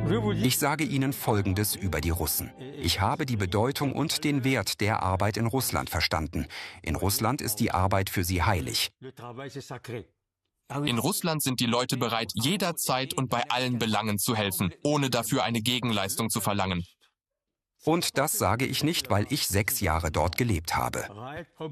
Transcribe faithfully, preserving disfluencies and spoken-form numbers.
Ich sage Ihnen Folgendes über die Russen. Ich habe die Bedeutung und den Wert der Arbeit in Russland verstanden. In Russland ist die Arbeit für sie heilig. In Russland sind die Leute bereit, jederzeit und bei allen Belangen zu helfen, ohne dafür eine Gegenleistung zu verlangen. Und das sage ich nicht, weil ich sechs Jahre dort gelebt habe.